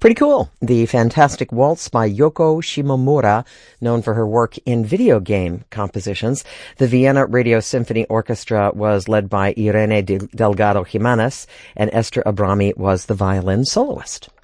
Pretty cool. The Fantastic Waltz by Yoko Shimomura, known for her work in video game compositions. The Vienna Radio Symphony Orchestra was led by Irene Delgado Jimenez, and Esther Abrami was the violin soloist.